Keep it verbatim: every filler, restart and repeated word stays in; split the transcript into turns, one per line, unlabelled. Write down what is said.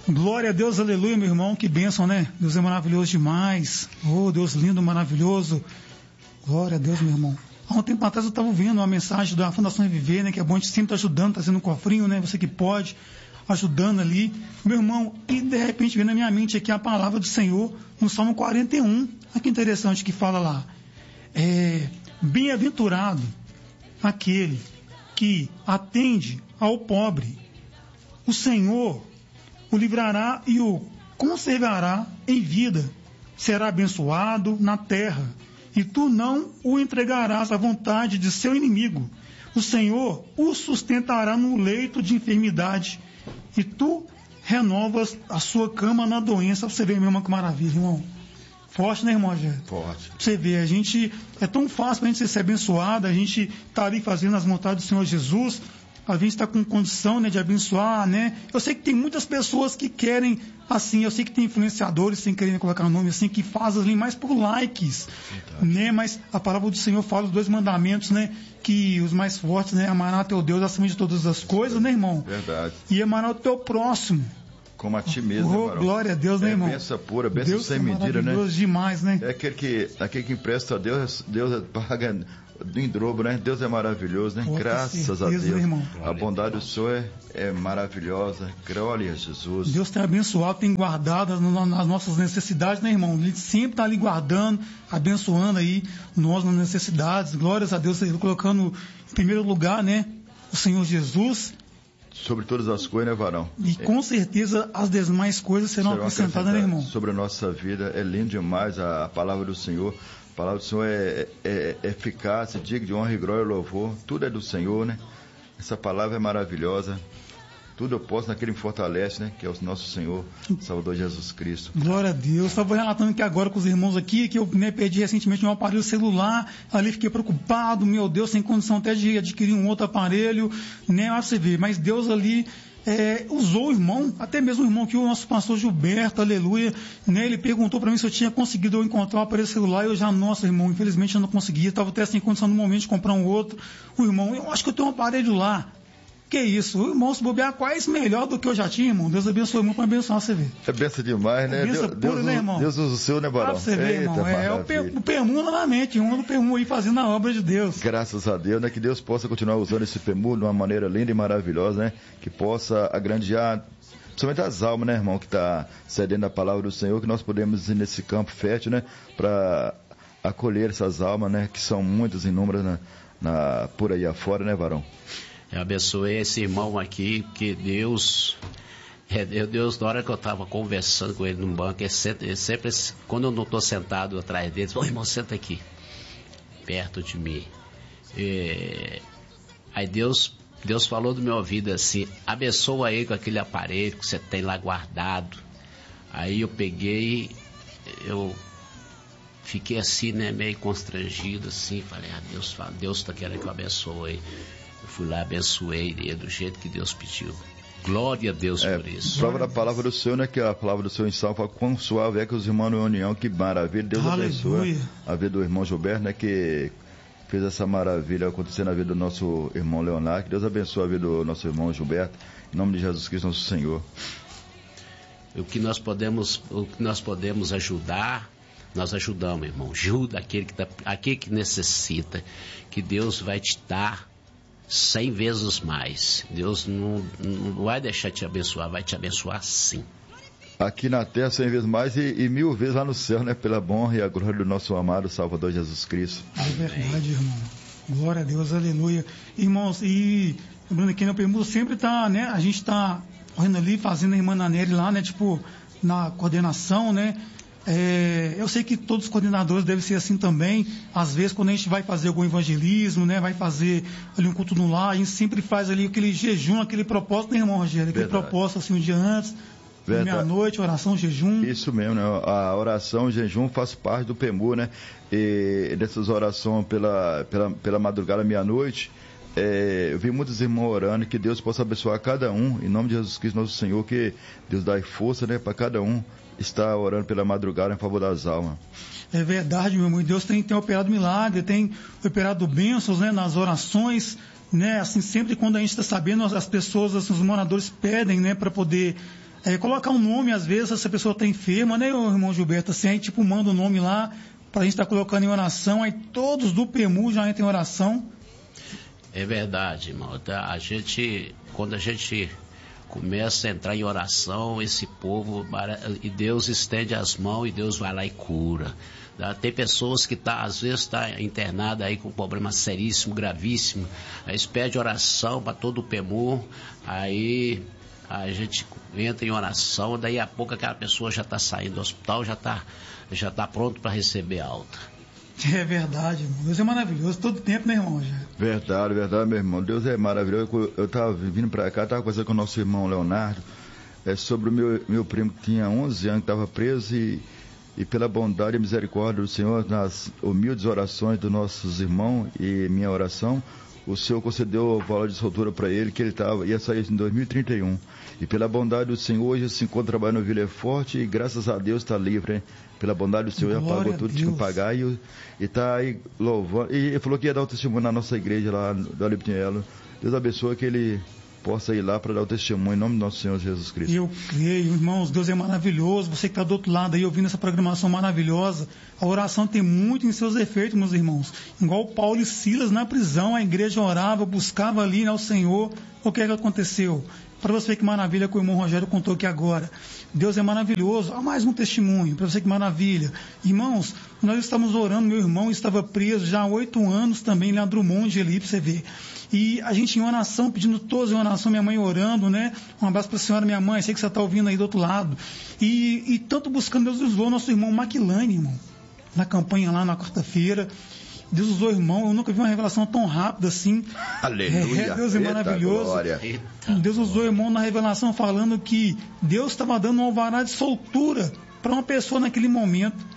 Glória a Deus, aleluia, meu irmão, que bênção, né? Deus é maravilhoso demais. Oh, Deus lindo, maravilhoso. Glória a Deus, meu irmão. Há um tempo atrás eu estava ouvindo uma mensagem da Fundação Reviver, né? Que é bom, a gente sempre está ajudando, trazendo um cofrinho, né? Você que pode, ajudando ali. Meu irmão, e de repente vem na minha mente aqui a palavra do Senhor no Salmo quarenta e um. Olha que interessante que fala lá. É, bem-aventurado aquele que atende ao pobre. O Senhor o livrará e o conservará em vida. Será abençoado na terra, e tu não o entregarás à vontade de seu inimigo. O Senhor o sustentará no leito de enfermidade, e tu renovas a sua cama na doença. Você vê mesmo que maravilha, irmão. Forte, né, irmão?
Forte.
Você vê, a gente, é tão fácil para a gente ser abençoado, a gente tá ali fazendo as vontades do Senhor Jesus, a gente está com condição, né, de abençoar, né? Eu sei que tem muitas pessoas que querem, assim, eu sei que tem influenciadores, sem querer colocar nome, assim, que fazem ali mais por likes, verdade, né? Mas a palavra do Senhor fala os dois mandamentos, né? Que os mais fortes, né? Amará teu Deus acima de todas as coisas, né, irmão?
Verdade.
E amará o teu próximo
como a ti mesmo,
oh,
né,
glória a Deus, né, irmão?
É benção pura, benção
Deus
sem
é
medida, né?
Deus demais, né?
É aquele que, aquele que empresta a Deus, Deus paga em dobro, né? Deus é maravilhoso, né?
Pô,
graças
certeza,
a Deus.
Né, irmão?
A bondade do Senhor é, é maravilhosa. Glória a Jesus.
Deus tem abençoado, tem guardado as, as nossas necessidades, né, irmão? Ele sempre está ali guardando, abençoando aí nós nas necessidades. Glórias a Deus, Ele colocando em primeiro lugar, né, o Senhor Jesus.
Sobre todas as coisas, né, varão?
E com certeza as demais coisas serão, serão acrescentadas, né, irmão?
Sobre a nossa vida, é lindo demais a, a palavra do Senhor. A palavra do Senhor é, é, é eficaz, é digna de honra e glória e louvor. Tudo é do Senhor, né? Essa palavra é maravilhosa. Tudo eu posso naquele que me fortalece, né? Que é o nosso Senhor, Salvador Jesus Cristo.
Glória a Deus. Estava relatando aqui agora com os irmãos aqui, que eu, né, perdi recentemente um aparelho celular, ali fiquei preocupado, meu Deus, sem condição até de adquirir um outro aparelho, né? Olha você ver, mas Deus ali é, usou o irmão, até mesmo o irmão que o nosso pastor Gilberto, aleluia, né? Ele perguntou para mim se eu tinha conseguido encontrar um aparelho celular, e eu já, nossa, irmão, infelizmente eu não conseguia, estava até sem condição no momento de comprar um outro. O irmão, eu acho que eu tenho um aparelho lá. Que isso, o irmão se bobear quase melhor do que eu já tinha, irmão. Deus abençoe muito para abençoar você ver.
É benção demais, né?
É benção
Deus,
pura,
Deus,
né, irmão?
Deus usa o seu, né, Barão?
Ah, você ver, irmão. É, é o, P, o P M U novamente, um do P M U aí fazendo a obra de Deus.
Graças a Deus, né? Que Deus possa continuar usando esse P M U de uma maneira linda e maravilhosa, né? Que possa agrandear, principalmente as almas, né, irmão? Que está cedendo a palavra do Senhor, que nós podemos ir nesse campo fértil, né? Para acolher essas almas, né? Que são muitas, inúmeras, na, na, por aí afora, né, Varão?
Eu abençoei esse irmão aqui, que Deus, é, Deus, na hora que eu estava conversando com ele num banco, ele sempre, ele sempre, quando eu não estou sentado atrás dele, ele falou, irmão, senta aqui, perto de mim. E, aí Deus, Deus falou do meu ouvido assim, abençoa ele com aquele aparelho que você tem lá guardado. Aí eu peguei, eu fiquei assim, né, meio constrangido assim, falei, ah, Deus, Deus está querendo que eu abençoe. Eu fui lá, abençoei ele do jeito que Deus pediu. Glória a Deus
é,
por isso.
Prova da palavra do Senhor, né? Que a palavra do Senhor em Salmo fala quão suave é que os irmãos em união, que maravilha. Deus abençoe a vida do irmão Gilberto, né? Que fez essa maravilha acontecer na vida do nosso irmão Leonardo. Que Deus abençoe a vida do nosso irmão Gilberto. Em nome de Jesus Cristo, nosso Senhor.
O que nós podemos, o que nós podemos ajudar, nós ajudamos, irmão. Ajuda aquele que, tá, aquele que necessita, que Deus vai te dar cem vezes mais. Deus não, não vai deixar te abençoar, vai te abençoar sim.
Aqui na terra cem vezes mais e, e mil vezes lá no céu, né? Pela honra e a glória do nosso amado Salvador Jesus Cristo.
É verdade, irmão. Glória a Deus, aleluia. Irmãos, e lembrando aqui, no P M U sempre tá, né? A gente tá correndo ali, fazendo a irmã Naneri lá, né? Tipo, na coordenação, né? É, eu sei que todos os coordenadores devem ser assim também. Às vezes, quando a gente vai fazer algum evangelismo, né, vai fazer ali um culto no lar, a gente sempre faz ali aquele jejum, aquele propósito, né, irmão Rogério? Aquele Verdade. propósito assim um dia antes, meia-noite, oração, jejum.
Isso mesmo, né? A oração, o jejum faz parte do P M U, né? E dessas orações pela, pela, pela madrugada, meia-noite, é, eu vi muitos irmãos orando, que Deus possa abençoar cada um, em nome de Jesus Cristo, nosso Senhor, que Deus dá força, né, para cada um estar orando pela madrugada em favor das almas.
É verdade, meu irmão, Deus tem, tem operado milagre, tem operado bênçãos, né, nas orações, né, assim, sempre quando a gente está sabendo, as pessoas, assim, os moradores pedem, né, para poder É, colocar um nome, às vezes, essa pessoa está enferma, né, irmão Gilberto? Assim, aí tipo, manda o um nome lá, para a gente estar tá colocando em oração, aí todos do P M U já entram em oração.
É verdade, irmão. A gente, quando a gente começa a entrar em oração, esse povo, e Deus estende as mãos e Deus vai lá e cura. Tem pessoas que tá, às vezes está internada aí com um problema seríssimo, gravíssimo, aí eles pedem oração para todo o P M U, aí a gente entra em oração, daí a pouco aquela pessoa já está saindo do hospital, já está já tá pronto para receber alta.
É verdade, irmão. Deus é maravilhoso todo tempo, né, irmão?
Verdade, verdade, meu irmão. Deus é maravilhoso. Eu estava vindo para cá, estava conversando com o nosso irmão Leonardo, é, sobre o meu, meu primo que tinha onze anos, que estava preso e, e pela bondade e misericórdia do Senhor, nas humildes orações dos nossos irmãos e minha oração, o Senhor concedeu a válvula de soltura para ele, que ele tava, ia sair em dois mil e trinta e um. E pela bondade do Senhor, hoje se encontra trabalhando no Vila Forte e graças a Deus está livre, hein? Pela bondade do Senhor, já pagou tudo que tinha que pagar e está aí louvando. E ele falou que ia dar o testemunho na nossa igreja lá do Alípio Pinheiro. Deus abençoe que ele possa ir lá para dar o testemunho em nome do nosso Senhor Jesus Cristo.
Eu creio, irmãos, Deus é maravilhoso. Você que está do outro lado aí ouvindo essa programação maravilhosa, a oração tem muito em seus efeitos, meus irmãos. Igual Paulo e Silas na prisão, a igreja orava, buscava ali, né, o Senhor. O que é que aconteceu? Para você que maravilha que o irmão Rogério contou aqui agora. Deus é maravilhoso. Há mais um testemunho. Para você que maravilha. Irmãos, nós estamos orando. Meu irmão estava preso já há oito anos também, lá em Drummond ali, para você ver. E a gente em oração, pedindo todos em oração, minha mãe orando, né? Um abraço para a senhora, minha mãe. Sei que você está ouvindo aí do outro lado. E, e tanto buscando, Deus usou nosso irmão Maquilane, irmão. Na campanha lá na quarta-feira. Deus usou o irmão, eu nunca vi uma revelação tão rápida assim.
Aleluia.
É, Deus é
Eita,
maravilhoso.
Glória.
Deus usou o irmão na revelação falando que Deus estava dando um alvará de soltura para uma pessoa naquele momento.